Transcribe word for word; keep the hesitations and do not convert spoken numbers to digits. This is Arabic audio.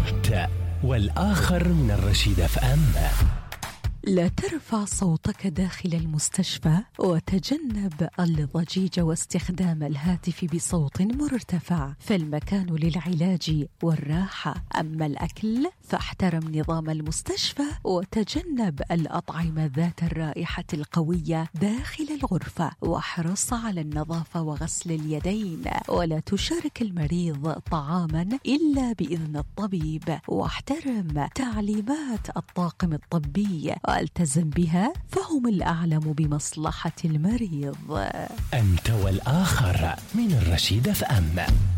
أنت والآخر من الرشيد اف ام. لا ترفع صوتك داخل المستشفى، وتجنب الضجيج واستخدام الهاتف بصوت مرتفع، فالمكان للعلاج والراحة. أما الأكل فاحترم نظام المستشفى، وتجنب الأطعمة ذات الرائحة القوية داخل الغرفة، واحرص على النظافة وغسل اليدين، ولا تشارك المريض طعاما إلا بإذن الطبيب، واحترم تعليمات الطاقم الطبي والتزم بها، فهم الأعلم بمصلحة المريض. أنت والآخر من الرشيد اف ام.